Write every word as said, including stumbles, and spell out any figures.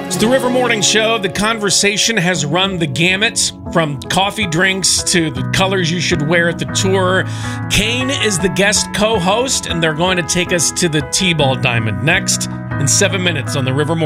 It's the River Morning Show. The conversation has run the gamut from coffee drinks to the colors you should wear at the tour. Kane is the guest co-host, and they're going to take us to the T-ball diamond next in seven minutes on the River Morning.